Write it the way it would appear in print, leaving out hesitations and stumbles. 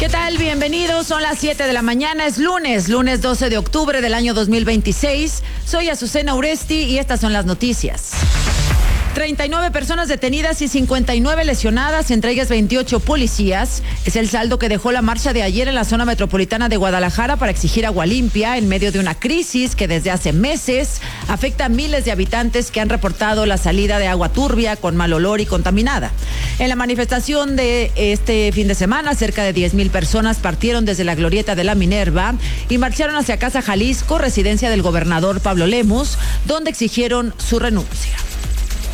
¿Qué tal? Bienvenidos. Son las 7 de la mañana. Es lunes 12 de octubre del año 2026. Soy Azucena Uresti y estas son las noticias. 39 personas detenidas y 59 lesionadas, entre ellas 28 policías. Es el saldo que dejó la marcha de ayer en la zona metropolitana de Guadalajara para exigir agua limpia en medio de una crisis que desde hace meses afecta a miles de habitantes que han reportado la salida de agua turbia, con mal olor y contaminada. En la manifestación de este fin de semana, cerca de 10,000 personas partieron desde la glorieta de la Minerva y marcharon hacia Casa Jalisco, residencia del gobernador Pablo Lemus, donde exigieron su renuncia.